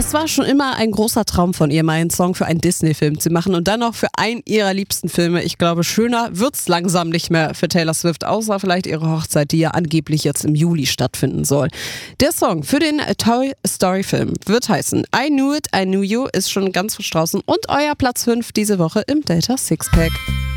Es war schon immer ein großer Traum von ihr, mal einen Song für einen Disney-Film zu machen und dann noch für einen ihrer liebsten Filme. Ich glaube, schöner wird's langsam nicht mehr für Taylor Swift, außer vielleicht ihre Hochzeit, die ja angeblich jetzt im Juli stattfinden soll. Der Song für den Toy Story-Film wird heißen I Knew It, I Knew You, ist schon ganz frisch draußen und euer Platz 5 diese Woche im Delta Sixpack.